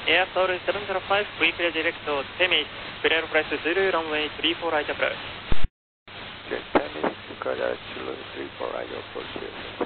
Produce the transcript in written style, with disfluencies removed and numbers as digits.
Air Seoul 705, quickly direct to Temis, clear flight Zulu, runway 34 right approach. Okay, Temis, clear Zulu 34 right approach.